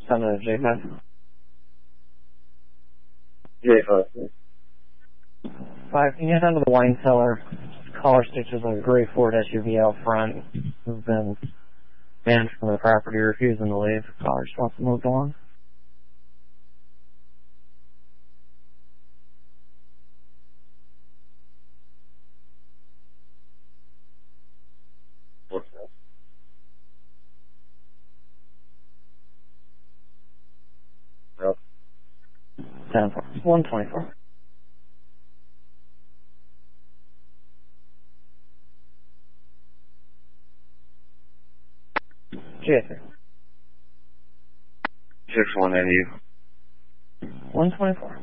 Send it to J5. J5. 5, can you head down to the wine cellar? Caller stitches a gray Ford SUV out front. Who's been banned from the property, refusing to leave. Caller just wants to move along. What's that? Yep. 10-4. 124. J3. 6180. 124.